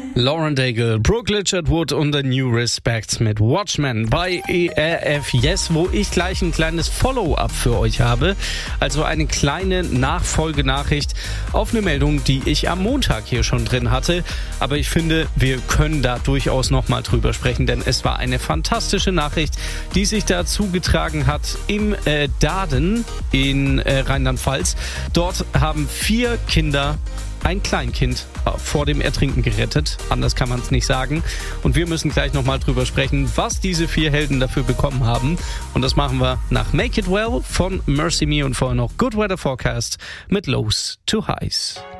Lauren Daigle, Brooke Lichard-Wood und The New Respect mit Watchmen bei ERF Yes, wo ich gleich ein kleines Follow-up für euch habe. Also eine kleine Nachfolgenachricht auf eine Meldung, die ich am Montag hier schon drin hatte. Aber ich finde, wir können da durchaus nochmal drüber sprechen, denn es war eine fantastische Nachricht, die sich da zugetragen hat im Dahden in Rheinland-Pfalz. Dort haben 4 Kinder ein Kleinkind vor dem Ertrinken gerettet. Anders kann man es nicht sagen. Und wir müssen gleich nochmal drüber sprechen, was diese 4 Helden dafür bekommen haben. Und das machen wir nach Make It Well von Mercy Me und vorher noch Good Weather Forecast mit Lows to Highs.